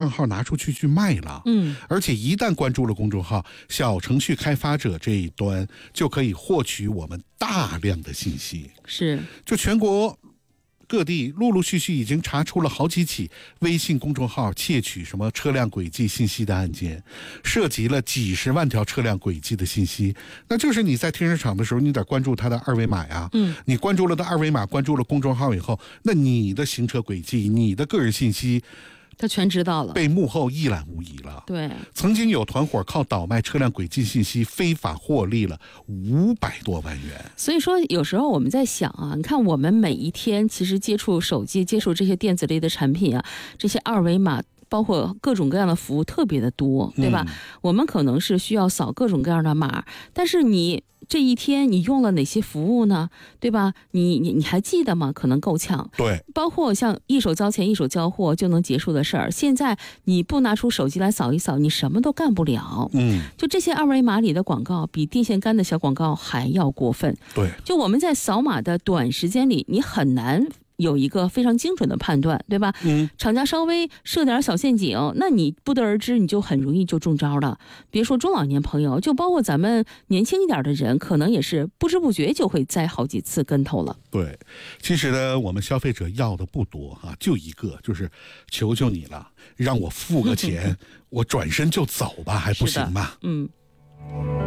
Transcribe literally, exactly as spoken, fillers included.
账号拿出去去卖了。 嗯， 而且一旦关注了公众号，小程序开发者这一端就可以获取我们大量的信息。 是， 就全国各地陆陆续续已经查出了好几起微信公众号窃取什么车辆轨迹信息的案件，涉及了几十万条车辆轨迹的信息。那就是你在停车场的时候，你得关注它的二维码呀。 嗯， 你关注了的二维码，关注了公众号以后，那你的行车轨迹、你的个人信息， 他全知道了， 被幕后一览无遗了。 对， 曾经有团伙靠倒卖车辆轨迹信息非法获利了五百多万元。 所以说有时候我们在想啊，你看我们每一天其实接触手机、接触这些电子类的产品啊，这些二维码包括各种各样的服务特别的多，对吧？嗯、我们可能是需要扫各种各样的码，但是你这一天你用了哪些服务呢？对吧？你你你还记得吗？可能够呛。 对， 包括像一手交钱一手交货就能结束的事儿，现在你不拿出手机来扫一扫，你什么都干不了。 嗯， 就这些二维码里的广告比电线杆的小广告还要过分。 对， 就我们在扫码的短时间里，你很难有一个非常精准的判断，对吧？ 嗯， 厂家稍微设点小陷阱，那你不得而知，你就很容易就中招了。别说中老年朋友，就包括咱们年轻一点的人，可能也是不知不觉就会栽好几次跟头了。 对，其实呢，我们消费者要的不多啊，就一个，就是求求你了，让我付个钱，我转身就走吧，还不行吗？ 嗯。